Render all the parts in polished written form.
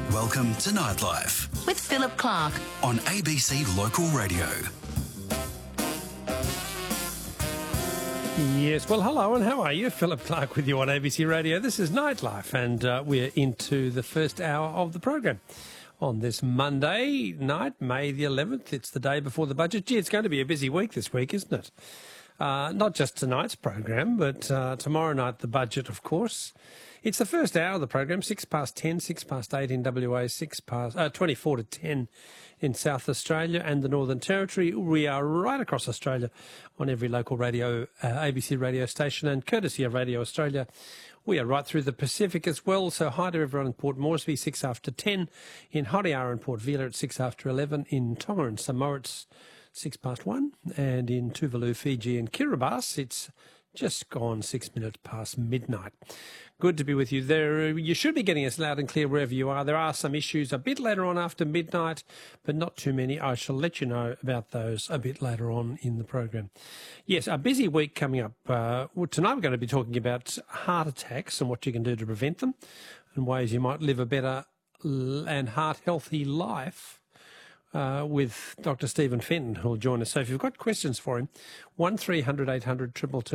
Welcome to Nightlife with Philip Clark on ABC Local Radio. Yes, well, hello and how are you? Philip Clark with you on ABC Radio. This is Nightlife and we're into the first hour of the program. On this Monday night, May the 11th, it's the day before the budget. Gee, it's going to be a busy week this week, isn't it? Not just tonight's program, but tomorrow night, the budget, of course. It's the first hour of the program, 6 past 10, 6 past 8 in WA, 24 to 10 in South Australia and the Northern Territory. We are right across Australia on every local radio, ABC radio station, and courtesy of Radio Australia, we are right through the Pacific as well. So hi to everyone in Port Moresby, 6 after 10, in Honiara and Port Vila at 6 after 11, in Tonga and St Moritz, 6 past 1, and in Tuvalu, Fiji and Kiribati, it's just gone 6 minutes past midnight. Good to be with you there. You should be getting us loud and clear wherever you are. There are some issues a bit later on after midnight, but not too many. I shall let you know about those a bit later on in the program. Yes, a busy week coming up. Tonight we're going to be talking about heart attacks and what you can do to prevent them and ways you might live a better and heart-healthy life. With Dr. Stephen Fenton, who will join us. So if you've got questions for him, 1300 800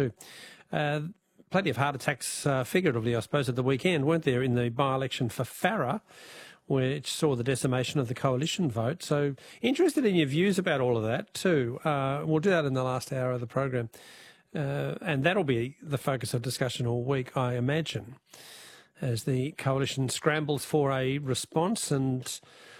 222. Plenty of heart attacks, figuratively, I suppose, at the weekend, weren't there, in the by-election for Farrer, which saw the decimation of the coalition vote. So interested in your views about all of that too. We'll do that in the last hour of the program. And that'll be the focus of discussion all week, I imagine, as the coalition scrambles for a response, and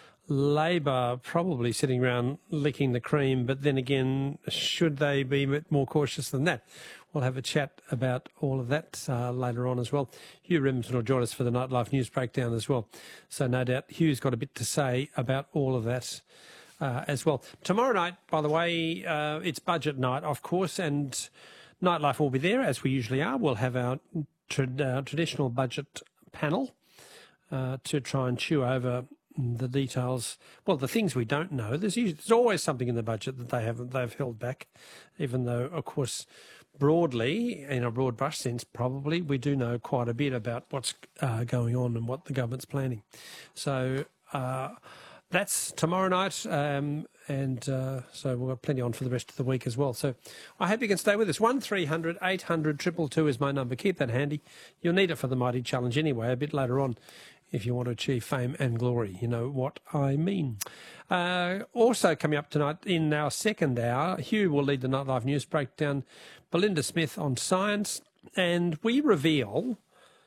Labor probably sitting around licking the cream, but then again, should they be a bit more cautious than that? We'll have a chat about all of that later on as well. Hugh Remington will join us for the Nightlife News Breakdown as well. So no doubt Hugh's got a bit to say about all of that as well. Tomorrow night, by the way, it's budget night, of course, and Nightlife will be there, as we usually are. We'll have our traditional budget panel to try and chew over the details, well, the things we don't know. There's always something in the budget that they've held back, even though, of course, broadly, in a broad brush sense, probably we do know quite a bit about what's going on and what the government's planning. So that's tomorrow night, so we've got plenty on for the rest of the week as well. So I hope you can stay with us. 1300 800 222 is my number. Keep that handy. You'll need it for the Mighty Challenge anyway, a bit later on, if you want to achieve fame and glory. You know what I mean. Also coming up tonight in our second hour, Hugh will lead the Nightlife News Breakdown, Belinda Smith on science, and we reveal